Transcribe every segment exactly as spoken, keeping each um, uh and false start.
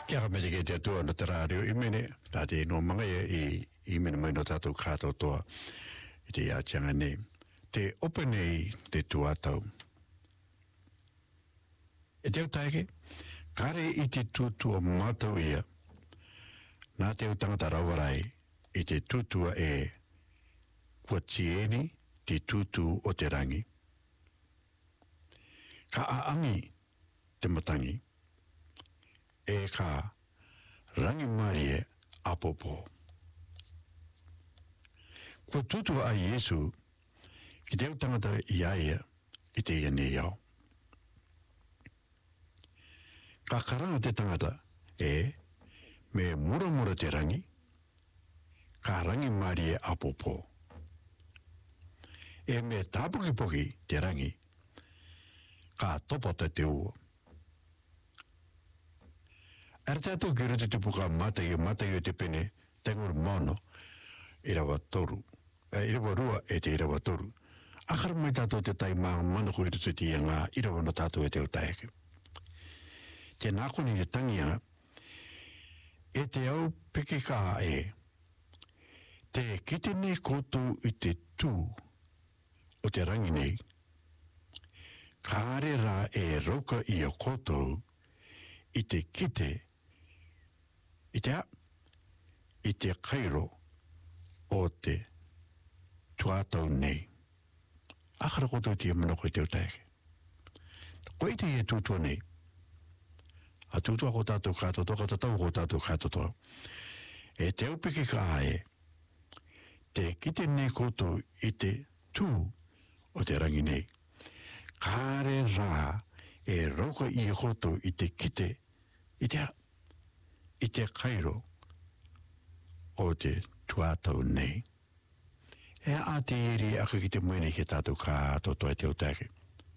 Kia melike te tua na te rārio I mene, tāte no mga e I mene mai no tātou kātou toa I te ātianga nei. Te ope nei te tua tau. E teo taike, kare I te tutua mātou ia, nā teo tangata rawarai I te tutua e kua tieni te tutu o te rangi. Ka aangi te matangi, e ka rangi marie apopo. Kua tutu a Yesu, ki teo tangata iaia I te iane iau. Ka karanga te tangata e me mura mura te rangi, ka rangi marie apopo. E me tāpuki poki te rangi, ka topota te ua. Ara tātou ki rute te puka mata i mata i te pene, tengur mono, I rawa toru. E, I rawa rua e te I rawa toru. Akara mai tātou te tai maa mana kuri tutu ti ngā I rawa no tātou e te utaeke. Te nākoni te tangia, e te au peke kā e, te kite nei koutou I te tū o te rangi nei, kāre rā e roka I a koutou I te kite, I te a, I te kairo o te tuatau nei. Akara koutou ti mana koe te utaeke. Koe te e tūtua nei. A tūtua ko tātou kātou toa, tātou ko tātou kātou toa. E te upiki ka ae, te kite nei koutou I te tū o te rangi nei. Kāre rā e roka I a koutou I te kite, I te a, I te kairo o te tuatau nei. E a te eri aka ki te moene ki tātou kātou toa te utake.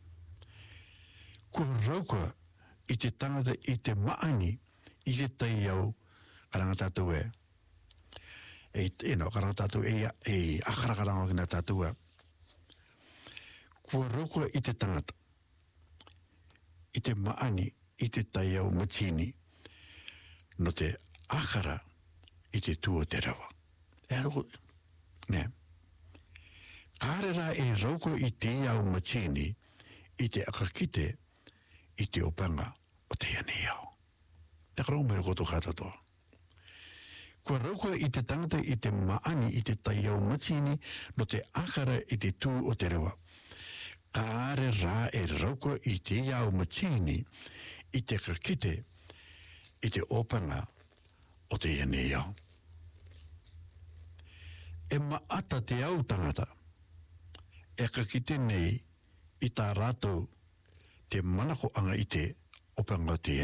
Kua rauka I te tangata I te maani I te tai au karanga tātou e. E, e no, karanga tātou e, e akara karanga kina tātou e. Kua rauka I te tangata I te maani I te tai au matini no te akara I te tua te rawa. E rauka, ne. Kārera e rauka I te au matini I te akakite I te opanga o te ane iau. Te karau mera koto kātatoa. Kua rauka I te tangata I te maani I te tai au matini no te akara I te tū o te rewa. Kāre rā e rauka I te iau matini I te kakite I te opanga o te ane iau. E maata te au tangata e kakite nei I tā rātou te manako anga I te opanga o te